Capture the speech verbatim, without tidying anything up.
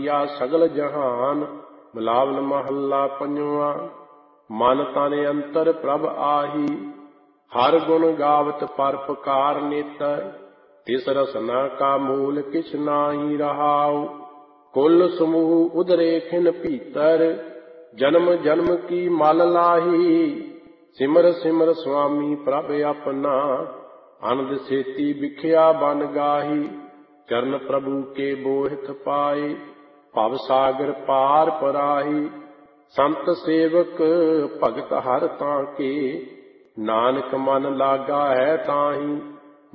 या सगल जहान। बिलावल महला पंजवा। मन तन अंतर प्रभ आही, हर गुण गावत परोपकार नेतर। तिस रसना का मूल किछ नाही रहाउ, कुल समूह उदरे खिन भीतर। जन्म जन्म की मल लाही, सिमर सिमर स्वामी प्रभ अपना। आनंद सेती बिखिया बन गाही, चरण प्रभु के बोहित पाए। भव सागर पार पराही, संत सेवक भगत हर ताके। नानक मन लागा है ताही,